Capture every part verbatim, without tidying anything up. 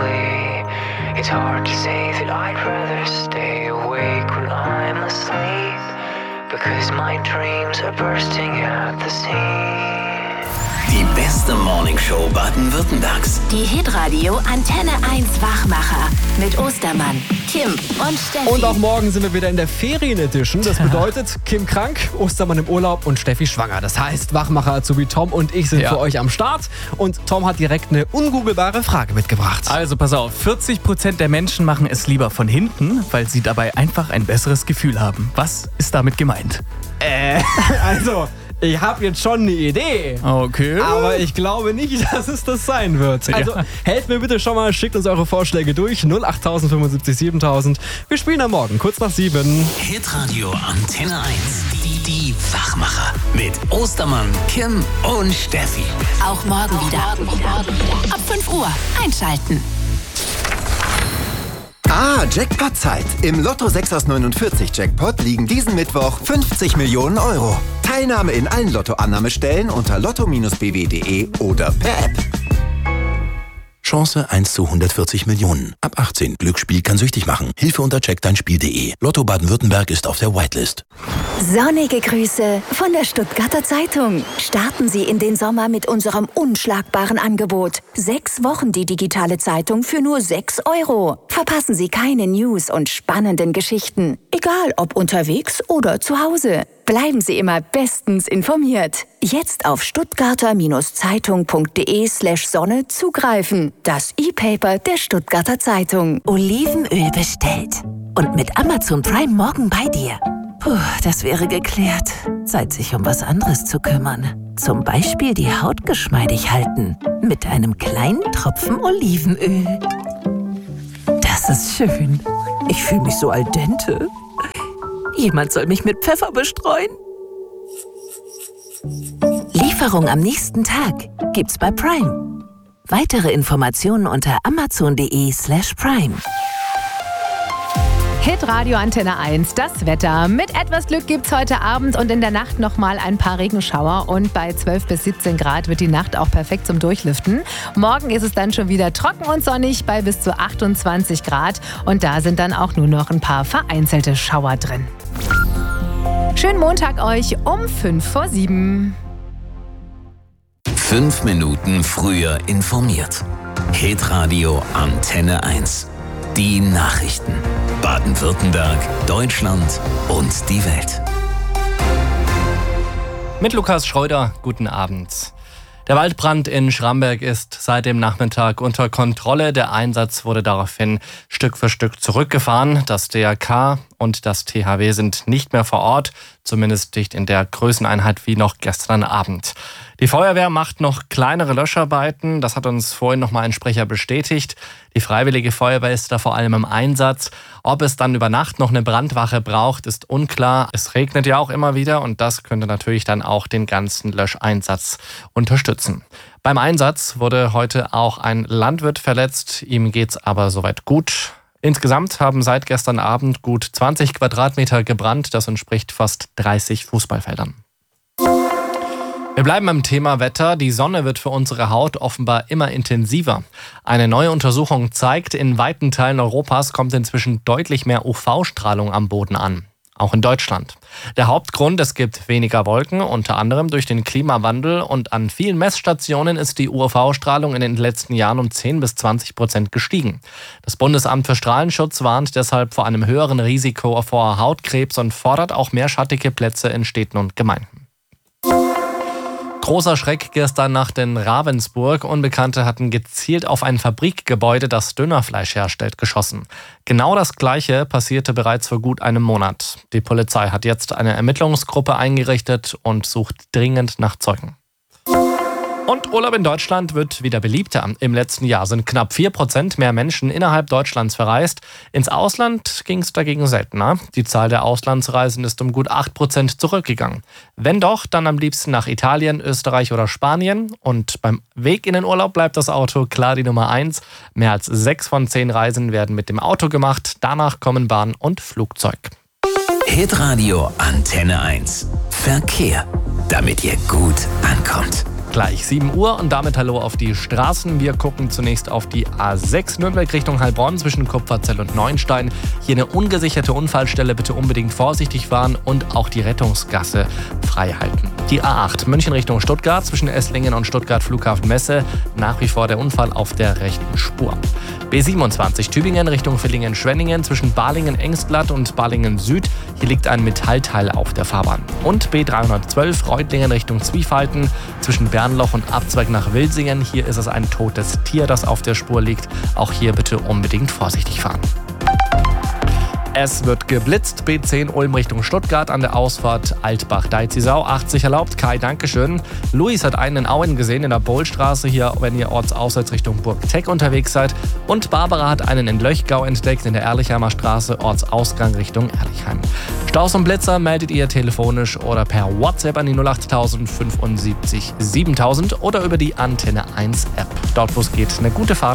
slowly. It's hard to say that I'd rather stay awake when I'm asleep, because my dreams are bursting at the seams. Die beste Morningshow Baden-Württembergs. Die Hitradio Antenne eins Wachmacher mit Ostermann, Kim und Steffi. Und auch morgen sind wir wieder in der Ferien-Edition. Das bedeutet, Kim krank, Ostermann im Urlaub und Steffi schwanger. Das heißt, Wachmacher Azubi Tom und ich sind ja. für euch am Start. Und Tom hat direkt eine ungoogelbare Frage mitgebracht. Also pass auf, vierzig Prozent der Menschen machen es lieber von hinten, weil sie dabei einfach ein besseres Gefühl haben. Was ist damit gemeint? Äh, also... Ich habe jetzt schon eine Idee. Okay. Aber ich glaube nicht, dass es das sein wird. Also ja. helft mir bitte schon mal, schickt uns eure Vorschläge durch. null acht fünfundsiebzig siebentausend. Wir spielen am Morgen, kurz nach sieben. Hitradio Antenne eins. Die, die Wachmacher. Mit Ostermann, Kim und Steffi. Auch morgen wieder. Ab fünf Uhr einschalten. Ah, Jackpot-Zeit. Im Lotto sechs aus neunundvierzig Jackpot liegen diesen Mittwoch fünfzig Millionen Euro. Teilnahme in allen Lotto-Annahmestellen unter lotto Bindestrich b w punkt de oder per App. Chance eins zu hundertvierzig Millionen. Ab achtzehn. Glücksspiel kann süchtig machen. Hilfe unter check dein spiel punkt de. Lotto Baden-Württemberg ist auf der Whitelist. Sonnige Grüße von der Stuttgarter Zeitung. Starten Sie in den Sommer mit unserem unschlagbaren Angebot. Sechs Wochen die digitale Zeitung für nur sechs Euro. Verpassen Sie keine News und spannenden Geschichten. Egal ob unterwegs oder zu Hause. Bleiben Sie immer bestens informiert. Jetzt auf stuttgarter-zeitung.de slash Sonne zugreifen. Das E-Paper der Stuttgarter Zeitung. Olivenöl bestellt. Und mit Amazon Prime morgen bei dir. Puh, das wäre geklärt. Zeit, sich um was anderes zu kümmern. Zum Beispiel die Haut geschmeidig halten. Mit einem kleinen Tropfen Olivenöl. Das ist schön. Ich fühle mich so al dente. Jemand soll mich mit Pfeffer bestreuen. Lieferung am nächsten Tag gibt's bei Prime. Weitere Informationen unter amazon.de slash Prime. Hitradio Antenne eins, das Wetter. Mit etwas Glück gibt's heute Abend und in der Nacht nochmal ein paar Regenschauer. Und bei zwölf bis siebzehn Grad wird die Nacht auch perfekt zum Durchlüften. Morgen ist es dann schon wieder trocken und sonnig bei bis zu achtundzwanzig Grad. Und da sind dann auch nur noch ein paar vereinzelte Schauer drin. Schönen Montag euch um fünf vor sieben. Fünf Minuten früher informiert. Hitradio Antenne eins. Die Nachrichten. Baden-Württemberg, Deutschland und die Welt. Mit Lukas Schreuder, guten Abend. Der Waldbrand in Schramberg ist seit dem Nachmittag unter Kontrolle. Der Einsatz wurde daraufhin Stück für Stück zurückgefahren. Das D R K und das T H W sind nicht mehr vor Ort, zumindest nicht in der Größeneinheit wie noch gestern Abend. Die Feuerwehr macht noch kleinere Löscharbeiten, das hat uns vorhin noch mal ein Sprecher bestätigt. Die Freiwillige Feuerwehr ist da vor allem im Einsatz. Ob es dann über Nacht noch eine Brandwache braucht, ist unklar. Es regnet ja auch immer wieder und das könnte natürlich dann auch den ganzen Löscheinsatz unterstützen. Beim Einsatz wurde heute auch ein Landwirt verletzt, ihm geht's aber soweit gut. Insgesamt haben seit gestern Abend gut zwanzig Quadratmeter gebrannt, das entspricht fast dreißig Fußballfeldern. Wir bleiben beim Thema Wetter. Die Sonne wird für unsere Haut offenbar immer intensiver. Eine neue Untersuchung zeigt, in weiten Teilen Europas kommt inzwischen deutlich mehr U V-Strahlung am Boden an. Auch in Deutschland. Der Hauptgrund, es gibt weniger Wolken, unter anderem durch den Klimawandel. Und an vielen Messstationen ist die U V-Strahlung in den letzten Jahren um zehn bis zwanzig Prozent gestiegen. Das Bundesamt für Strahlenschutz warnt deshalb vor einem höheren Risiko vor Hautkrebs und fordert auch mehr schattige Plätze in Städten und Gemeinden. Großer Schreck gestern Nacht in Ravensburg. Unbekannte hatten gezielt auf ein Fabrikgebäude, das Dönerfleisch herstellt, geschossen. Genau das Gleiche passierte bereits vor gut einem Monat. Die Polizei hat jetzt eine Ermittlungsgruppe eingerichtet und sucht dringend nach Zeugen. Und Urlaub in Deutschland wird wieder beliebter. Im letzten Jahr sind knapp vier Prozent mehr Menschen innerhalb Deutschlands verreist. Ins Ausland ging es dagegen seltener. Die Zahl der Auslandsreisen ist um gut acht Prozent zurückgegangen. Wenn doch, dann am liebsten nach Italien, Österreich oder Spanien. Und beim Weg in den Urlaub bleibt das Auto klar die Nummer eins. Mehr als sechs von zehn Reisen werden mit dem Auto gemacht. Danach kommen Bahn und Flugzeug. Hitradio Antenne eins. Verkehr. Damit ihr gut ankommt. gleich sieben Uhr und damit hallo auf die Straßen. Wir gucken zunächst auf die A sechs Nürnberg Richtung Heilbronn zwischen Kupferzell und Neuenstein. Hier eine ungesicherte Unfallstelle, bitte unbedingt vorsichtig fahren und auch die Rettungsgasse frei halten. Die A acht München Richtung Stuttgart zwischen Esslingen und Stuttgart Flughafen Messe. Nach wie vor der Unfall auf der rechten Spur. B siebenundzwanzig Tübingen Richtung Villingen-Schwenningen zwischen Balingen-Engstblatt und Balingen-Süd. Hier liegt ein Metallteil auf der Fahrbahn. Und B dreihundertzwölf Reutlingen Richtung Zwiefalten zwischen Bernloch und Abzweig nach Wilsingen. Hier ist es ein totes Tier, das auf der Spur liegt. Auch hier bitte unbedingt vorsichtig fahren. Es wird geblitzt. B zehn Ulm Richtung Stuttgart an der Ausfahrt Altbach-Deizisau. achtzig erlaubt. Kai, Dankeschön. Luis hat einen in Auen gesehen in der Bohlstraße hier, wenn ihr ortsauswärts Richtung Burg-Teck unterwegs seid. Und Barbara hat einen in Löchgau entdeckt in der Erlichheimer Straße, Ortsausgang Richtung Erlichheim. Staus und Blitzer meldet ihr telefonisch oder per WhatsApp an die null acht fünfundsiebzig siebentausend oder über die Antenne eins App. Dort, wo es geht, eine gute Fahrt.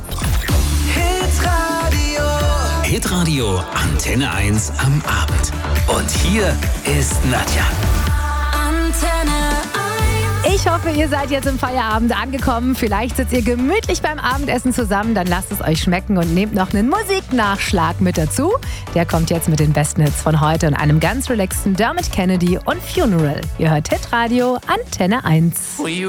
Hitradio Antenne eins am Abend. Und hier ist Nadja. Antenne eins. Ich hoffe, ihr seid jetzt im Feierabend angekommen. Vielleicht sitzt ihr gemütlich beim Abendessen zusammen. Dann lasst es euch schmecken und nehmt noch einen Musiknachschlag mit dazu. Der kommt jetzt mit den besten Hits von heute und einem ganz relaxten Dermot Kennedy und Funeral. Ihr hört Hitradio Antenne eins.